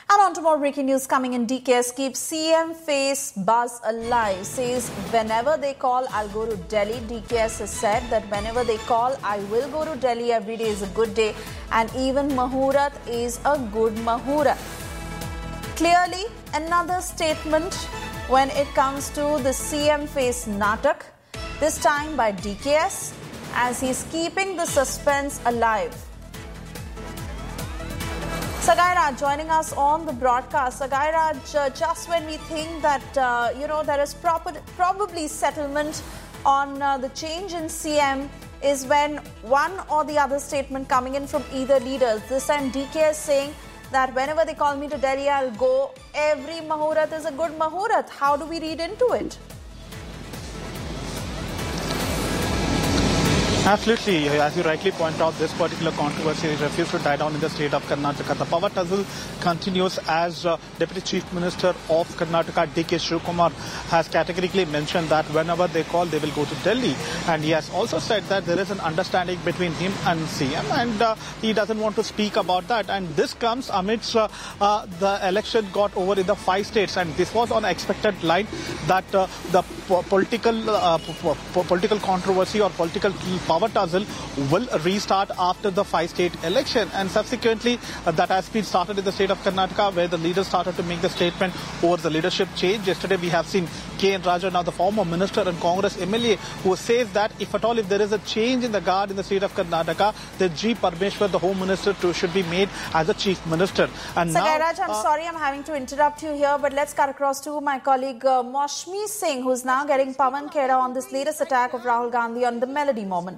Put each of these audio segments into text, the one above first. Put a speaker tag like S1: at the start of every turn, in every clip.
S1: And on to more breaking news coming in. DKS keeps CM face buzz alive. Says whenever they call, I'll go to Delhi. DKS has said that whenever they call, I will go to Delhi. Every day is a good day. And even Mahurat is a good Mahurat. Clearly, another statement when it comes to the CM face natak. This time by DKS as he's keeping the suspense alive. Sagai Raj joining us on the broadcast. Sagai Raj, just when we think that, there is probably settlement on the change in CM is when one or the other statement coming in from either leaders. This time DK is saying that whenever they call me to Delhi, I'll go. Every Mahurat is a good Mahurat. How do we read into it?
S2: Absolutely. As you rightly point out, this particular controversy refused to die down in the state of Karnataka. The power tussle continues as Deputy Chief Minister of Karnataka, D.K. Shivakumar, has categorically mentioned that whenever they call, they will go to Delhi. And he has also said that there is an understanding between him and CM, and he doesn't want to speak about that. And this comes amidst the election got over in the 5 states. And this was on expected line that the political controversy or political power tussle will restart after the 5-state election, and subsequently that has been started in the state of Karnataka, where the leaders started to make the statement over the leadership change. Yesterday we have seen K.N. Raja, now the former minister and Congress MLA, who says that if at all if there is a change in the guard in the state of Karnataka, then G. Parmeshwar, the home minister, should be made as a chief minister. And
S1: Sagai Raj, I'm sorry I'm having to interrupt you here, but let's cut across to my colleague Maushmi Singh, who's now getting Pawan Khera on this latest attack of Rahul Gandhi on the Melody moment.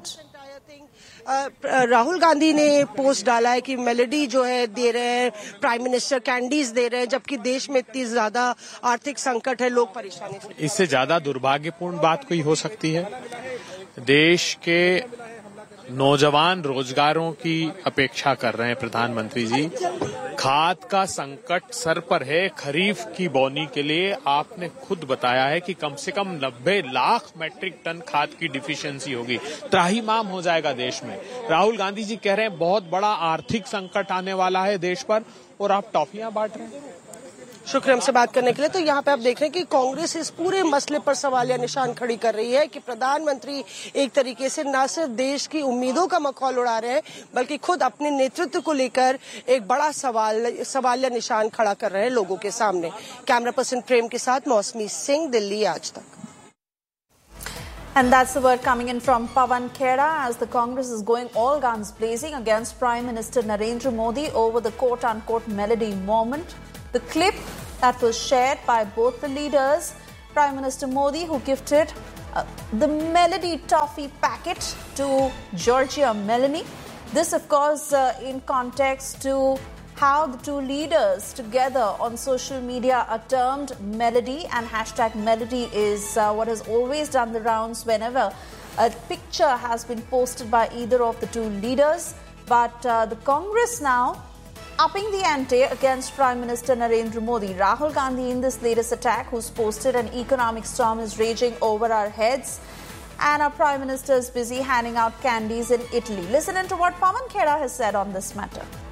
S3: Rahul Gandhi ने post डाला है कि melody जो है दे रहे हैं, prime minister candies दे रहे हैं, जबकि देश में इतनी ज्यादा आर्थिक संकट है, लोग परेशानी से।
S4: इससे ज्यादा दुर्भाग्यपूर्ण बात कोई हो सकती है? देश के नौजवान रोजगारों की अपेक्षा कर रहे हैं प्रधानमंत्री जी। खाद का संकट सर पर है। खरीफ की बोनी के लिए आपने खुद बताया है कि कम से कम 90 लाख मैट्रिक टन खाद की डिफिशियंसी होगी। त्राहिमाम हो जाएगा देश में। राहुल गांधी जी कह रहे हैं बहुत बड़ा आर्थिक संकट आने वाला है देश पर, और आप टॉफियां बांट रहे हैं।
S3: शुक्रिया हमसे बात करने के लिए। तो यहाँ पे आप देख रहे हैं कि कांग्रेस इस पूरे मसले पर सवालिया निशान खड़ी कर रही है कि प्रधानमंत्री एक तरीके से न सिर्फ देश की उम्मीदों का मखौल उड़ा रहे हैं, बल्कि खुद अपने नेतृत्व को लेकर एक बड़ा सवालिया निशान खड़ा कर रहे हैं लोगों के सामने। कैमरा पर्सन प्रेम के साथ मौसमी सिंह, दिल्ली आज तक।
S1: And that's the word coming in from Pawan Khera as the Congress is going all guns blazing against Prime Minister Narendra Modi over the quote-unquote Melody moment. The clip that was shared by both the leaders, Prime Minister Modi, who gifted the Melody toffee packet to Georgia Melanie. This, of course, in context to how the two leaders together on social media are termed Melody, and hashtag Melody is what has always done the rounds whenever a picture has been posted by either of the two leaders. But the Congress now upping the ante against Prime Minister Narendra Modi. Rahul Gandhi in this latest attack, who's posted an economic storm is raging over our heads, and our Prime Minister is busy handing out candies in Italy. Listen into what Pawan Khera has said on this matter.